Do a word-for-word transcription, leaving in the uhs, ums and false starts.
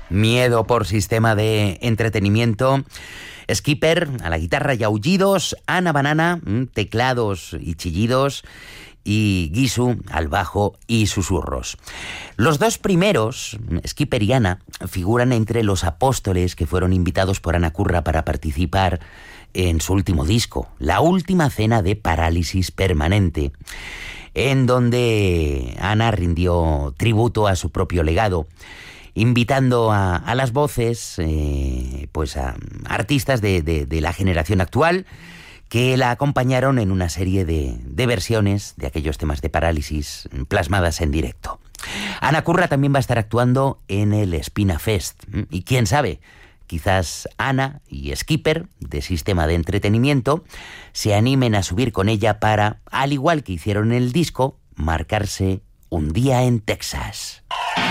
Miedo por sistema de entretenimiento. Skipper a la guitarra y aullidos, Ana Banana, teclados y chillidos, y Gisu al bajo y susurros. Los dos primeros, Skipper y Ana, figuran entre los apóstoles que fueron invitados por Ana Curra para participar en su último disco, La Última Cena de Parálisis Permanente, en donde Ana rindió tributo a su propio legado, invitando a, a las voces, eh, pues a artistas de, de, de la generación actual que la acompañaron en una serie de, de versiones de aquellos temas de Parálisis plasmadas en directo. Ana Curra también va a estar actuando en el Espina Fest, y quién sabe, quizás Ana y Skipper, de Sistema de Entretenimiento, se animen a subir con ella para, al igual que hicieron en el disco, marcarse un día en Texas.